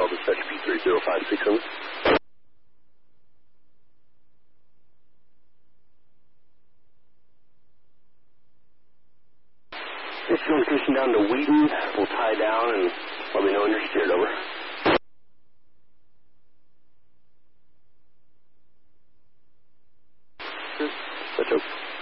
call dispatch P30567. This is location down to Wheaton. We'll tie down and let me know when you're steered over. Switch up.